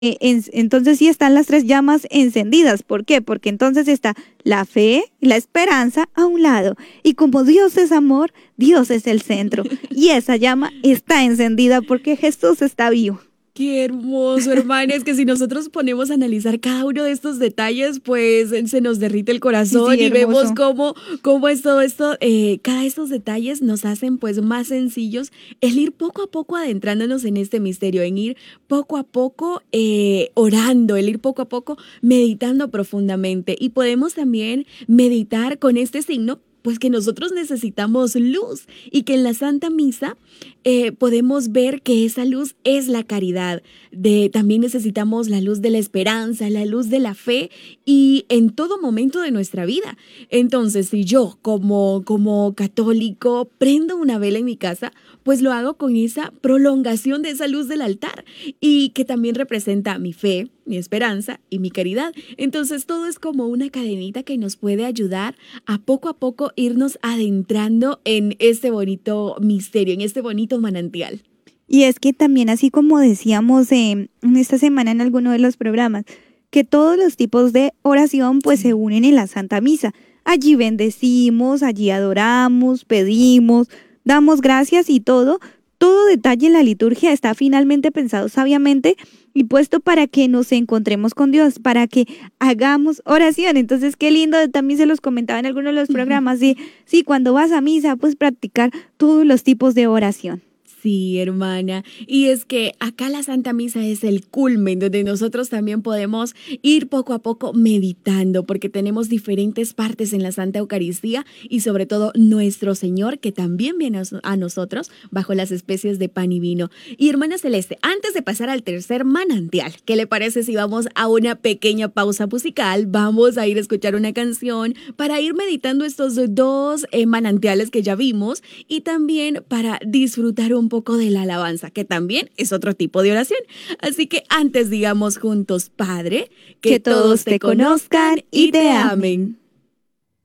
entonces sí están las tres llamas encendidas. ¿Por qué? Porque entonces está la fe, la esperanza a un lado. Y como Dios es amor, Dios es el centro. Y esa llama está encendida porque Jesús está vivo. Qué hermoso, hermana. Es que si nosotros ponemos a analizar cada uno de estos detalles, pues se nos derrite el corazón Sí, y vemos hermoso. cómo es todo esto, cada de estos detalles nos hacen pues más sencillos el ir poco a poco adentrándonos en este misterio, en ir poco a poco orando, el ir poco a poco meditando profundamente. Y podemos también meditar con este signo, pues que nosotros necesitamos luz y que en la Santa Misa podemos ver que esa luz es la caridad. También necesitamos la luz de la esperanza, la luz de la fe y en todo momento de nuestra vida. Entonces, si yo como católico prendo una vela en mi casa, pues lo hago con esa prolongación de esa luz del altar y que también representa mi fe, mi esperanza y mi caridad. Entonces todo es como una cadenita que nos puede ayudar a poco irnos adentrando en este bonito misterio, en este bonito manantial. Y es que también, así como decíamos en esta semana en alguno de los programas, que todos los tipos de oración pues se Sí. unen en la Santa Misa. Allí bendecimos, allí adoramos, pedimos, damos gracias y todo detalle en la liturgia está finalmente pensado sabiamente y puesto para que nos encontremos con Dios, para que hagamos oración. Entonces, qué lindo, también se los comentaba en algunos de los programas, sí, cuando vas a misa, pues practicar todos los tipos de oración. Sí, hermana. Y es que acá la Santa Misa es el culmen donde nosotros también podemos ir poco a poco meditando, porque tenemos diferentes partes en la Santa Eucaristía y sobre todo nuestro Señor, que también viene a nosotros bajo las especies de pan y vino. Y hermana Celeste, antes de pasar al tercer manantial, ¿qué le parece si vamos a una pequeña pausa musical? Vamos a ir a escuchar una canción para ir meditando estos dos manantiales que ya vimos y también para disfrutar un poco de la alabanza, que también es otro tipo de oración. Así que antes digamos juntos, Padre, que todos te conozcan y te amen.